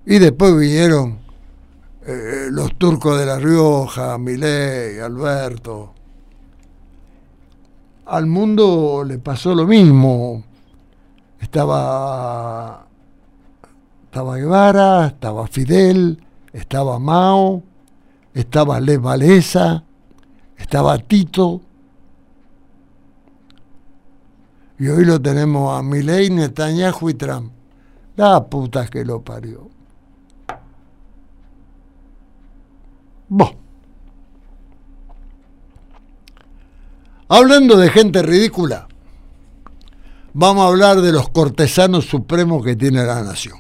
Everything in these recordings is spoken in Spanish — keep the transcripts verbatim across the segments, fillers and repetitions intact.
Y después vinieron eh, los turcos de La Rioja, Milei, Alberto. Al mundo le pasó lo mismo. Estaba, estaba Guevara, estaba Fidel, estaba Mao, estaba Lech Walesa, estaba Tito. Y hoy lo tenemos a Milei, Netanyahu y Trump. La puta que lo parió. Bon. Hablando de gente ridícula, vamos a hablar de los cortesanos supremos que tiene la nación.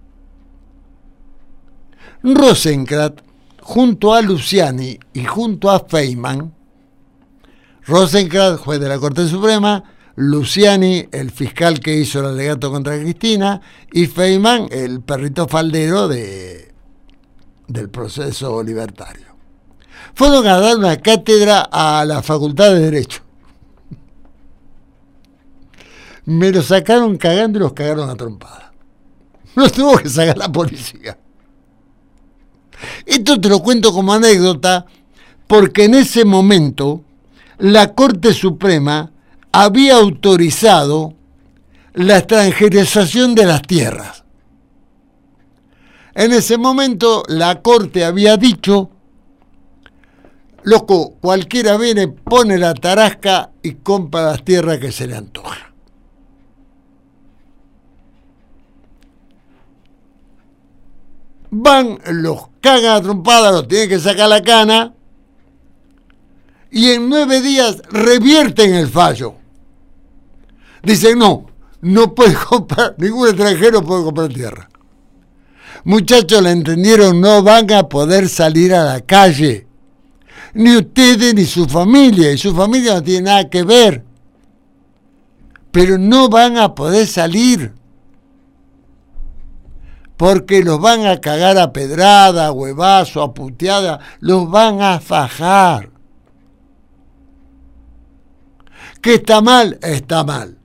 Rosenkrantz, junto a Luciani y junto a Feynman, Rosenkrantz, juez de la Corte Suprema, Luciani, el fiscal que hizo el alegato contra Cristina, y Feynman, el perrito faldero de, del proceso libertario. Fueron a dar una cátedra a la Facultad de Derecho. Me lo sacaron cagando y los cagaron a trompada. Los tuvo que sacar la policía. Esto te lo cuento como anécdota, porque en ese momento la Corte Suprema había autorizado la extranjerización de las tierras. En ese momento la Corte había dicho: loco, cualquiera viene, pone la tarasca y compra las tierras que se le antoja. Van, los cagan a trompada, los tienen que sacar la cana, y en nueve días revierten el fallo. Dicen: no, no puede comprar, ningún extranjero puede comprar tierra. Muchachos, ¿la entendieron? No van a poder salir a la calle. Ni ustedes ni su familia, y su familia no tiene nada que ver. Pero no van a poder salir. Porque los van a cagar a pedrada, a huevazo, a puteada, los van a fajar. ¿Que está mal? Está mal.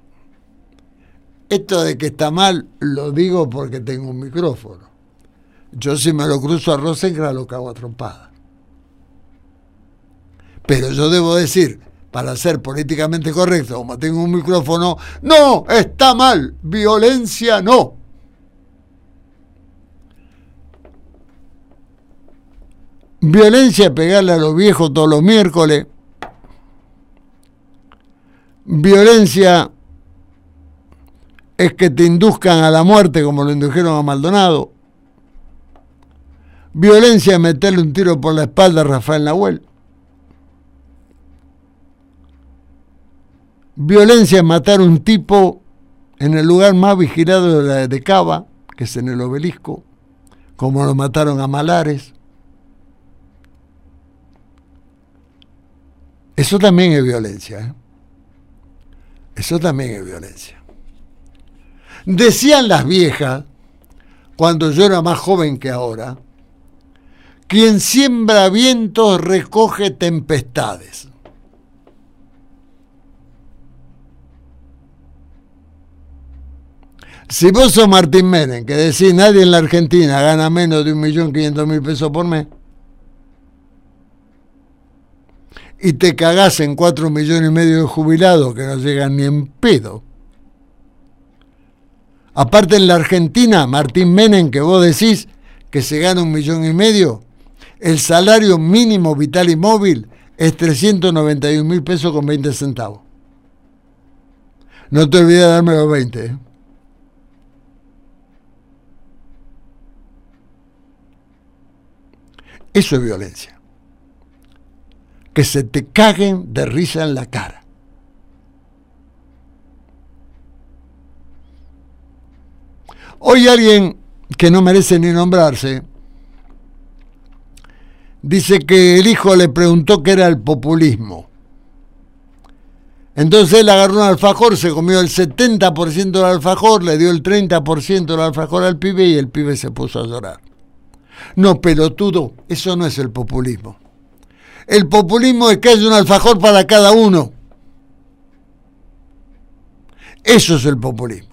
Esto de que está mal lo digo porque tengo un micrófono. Yo si me lo cruzo a Rosenkrantz lo cago a trompada. Pero yo debo decir, para ser políticamente correcto, como tengo un micrófono, no, está mal, violencia no. Violencia es pegarle a los viejos todos los miércoles. Violencia es que te induzcan a la muerte como lo indujeron a Maldonado. Violencia es meterle un tiro por la espalda a Rafael Nahuel. Violencia es matar a un tipo en el lugar más vigilado de, la, de Cava, que es en el Obelisco, como lo mataron a Malares. Eso también es violencia, ¿eh? Eso también es violencia. Decían las viejas, cuando yo era más joven que ahora, quien siembra vientos recoge tempestades. Si vos sos Martín Menem, que decís nadie en la Argentina gana menos de un millón quinientos mil pesos por mes, y te cagás en cuatro millones y medio de jubilados que no llegan ni en pedo. Aparte en la Argentina, Martín Menem, que vos decís que se gana un millón y medio, el salario mínimo vital y móvil es trescientos noventa y un mil pesos con veinte centavos. No te olvides de darme los veinte, ¿eh? Eso es violencia. Que se te caguen de risa en la cara. Hoy alguien que no merece ni nombrarse dice que el hijo le preguntó qué era el populismo. Entonces él agarró un alfajor, se comió el setenta por ciento del alfajor, le dio el treinta por ciento del alfajor al pibe y el pibe se puso a llorar. No, pelotudo, eso no es el populismo. El populismo es que haya un alfajor para cada uno. Eso es el populismo.